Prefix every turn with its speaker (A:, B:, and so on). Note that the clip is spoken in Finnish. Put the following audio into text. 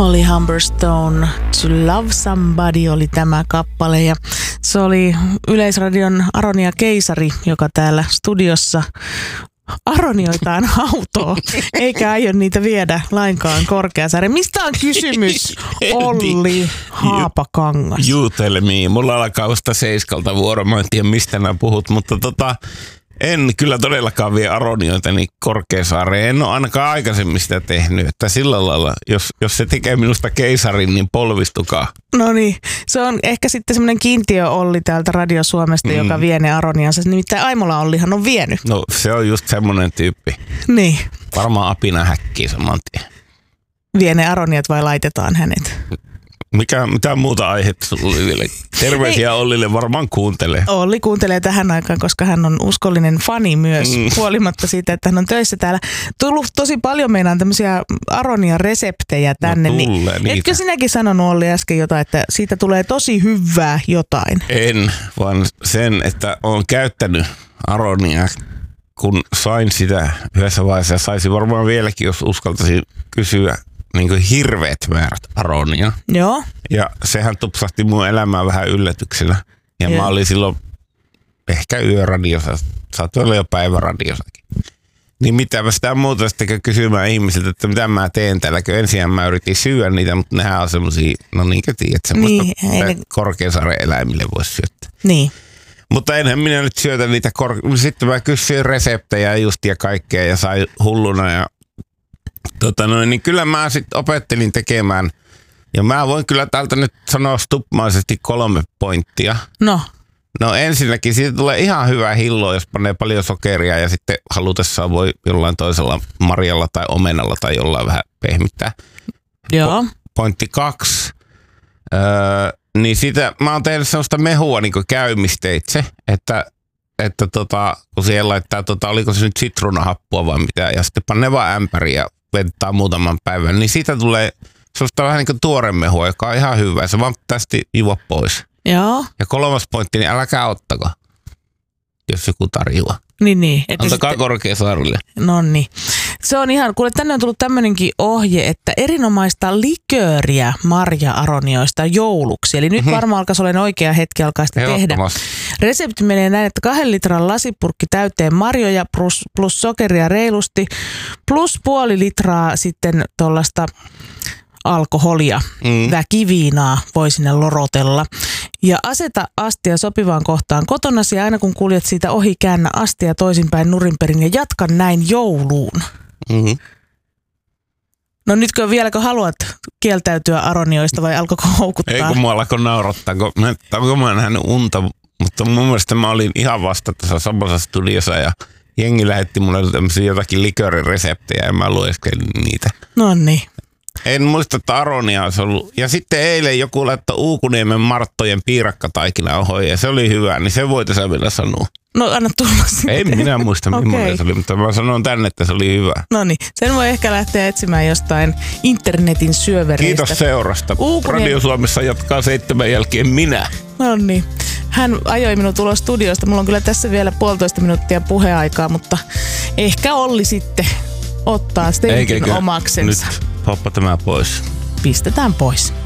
A: Holly Humberstone, To Love Somebody oli tämä kappale ja se oli Yleisradion Aronia Keisari, joka täällä studiossa aronioitaan autoa, eikä aio niitä viedä lainkaan Korkeasaareen. Mistä on kysymys, Olli Haapakangas?
B: Juutelmii. Mulla alkaa vasta 7 vuoro. Mä en tiedä, mistä nämä puhut, mutta en kyllä todellakaan vie aronioitani Korkeasaareen. En ole ainakaan aikaisemmin sitä tehnyt. Että sillä lailla, jos se tekee minusta keisarin, niin polvistukaa.
A: No niin, se on ehkä sitten semmoinen kiintiö Olli täältä Radio Suomesta, joka vie ne aroniansa. Nimittäin Aimola Ollihan on vienyt.
B: No se on just semmoinen tyyppi.
A: Niin.
B: Varmaan apina häkkii saman tien.
A: Vie ne aroniat vai laitetaan hänet?
B: Mitä muuta aihetta sulla oli vielä? Terveisiä Ollille, varmaan kuuntelee.
A: Olli kuuntelee tähän aikaan, koska hän on uskollinen fani myös, huolimatta siitä, että hän on töissä täällä. Tullut tosi paljon meinaan tämmöisiä aronia-reseptejä tänne.
B: No
A: niin etkö sinäkin sanonut Olli äsken jotain, että siitä tulee tosi hyvää jotain? En,
B: vaan sen, että olen käyttänyt aronia, kun sain sitä yhdessä vaiheessa. Saisin varmaan vieläkin, jos uskaltaisin kysyä. Niin kuin hirveät määrät aronia.
A: Joo.
B: Ja sehän tupsahti mun elämään vähän yllätyksellä. Ja mä olin silloin ehkä yöradiossa, saattoi olla jo päiväradiossakin. Niin mitä mä sitä muuta sitten kysymään ihmisiltä, että mitä mä teen täällä. Ensin mä yritin syödä niitä, mutta nehän on semmosia, no niinkö tiedät, semmoista Korkeasaaren eläimille voisi syöttää.
A: Niin.
B: Mutta enhän minä nyt syötä niitä sitten mä kysyin reseptejä just ja kaikkea ja sai hulluna ja niin kyllä mä sitten opettelin tekemään, ja mä voin kyllä täältä nyt sanoa stupmaisesti 3 pointtia. No ensinnäkin siitä tulee ihan hyvää hilloa, jos panee paljon sokeria ja sitten halutessaan voi jollain toisella marjalla tai omenalla tai jollain vähän pehmittää.
A: Joo.
B: Pointti 2. Niin siitä mä oon tehnyt sellaista mehua niin kuin käymisteitse, että kun siihen laittaa, oliko se nyt sitruunahappua vai mitä, ja sitten panee vaan ämpäriin ja vettaa muutaman päivän, niin siitä tulee sellaista vähän niin kuin tuoremehua, joka on ihan hyvä. Se vaan tästä juo pois.
A: Joo.
B: Ja 3. pointti, niin älkää ottako, jos joku tarjoaa.
A: Niin.
B: Antakaa sitten Korkeasaarelle.
A: Nonni. Se on ihan, kuule tänne on tullut tämmöinenkin ohje, että erinomaista likööriä marja-aronioista jouluksi. Eli nyt varmaan alkaisi olla oikea hetki alkaa sitä tehdä. Resepti menee näin, että 2 litran lasipurkki täyteen marjoja plus sokeria reilusti, plus 0,5 litraa sitten tuollaista alkoholia, väkiviinaa voi sinne lorotella. Ja aseta astia sopivaan kohtaan kotonasi ja aina kun kuljet siitä ohi, käännä astia toisinpäin nurinperin ja jatka näin jouluun. No nytkö vieläkö haluat kieltäytyä aronioista vai alkoiko houkuttaa?
B: Ei kun mua alkoi naurattaa, kun mä nähnyt unta, mutta mun mielestä mä olin ihan vasta tässä samassa studiossa ja jengi lähetti mulle tämmöisiä jotakin liköörireseptejä ja mä lueskelin niitä.
A: No niin.
B: En muista, että aronia olisi ollut. Ja sitten eilen joku laittoi Uukuniemen Marttojen piirakkataikina ohoja ja se oli hyvä, niin se voit sä vielä sanoa.
A: No anna tulla sitten.
B: Ei minä muista, millainen se oli, mutta mä sanon tänne, että se oli hyvä.
A: No niin, sen voi ehkä lähteä etsimään jostain internetin syövereistä.
B: Kiitos seurasta. Radio Suomessa jatkaa 7 jälkeen minä.
A: No niin. Hän ajoi minut ulos studiosta. Mulla on kyllä tässä vielä 1,5 minuuttia puheaikaa, mutta ehkä Olli sitten ottaa stenkin omaksensa.
B: Nyt poppa tämä pois.
A: Pistetään pois.